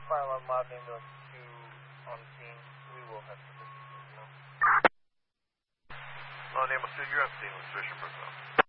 fire alarm mod ambulance 2 on scene. We will have to personnel. Mod ambulance 2, you're on scene with sufficient personnel.